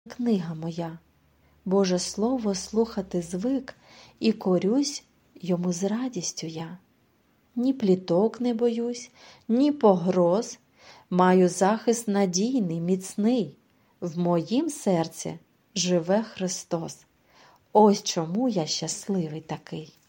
книга моя. Боже слово слухати звик, і корюсь йому з радістю я. Ні пліток не боюсь, ні погроз, маю захист надійний, міцний. В моїм серці живе Христос. Ось чому я щасливий такий.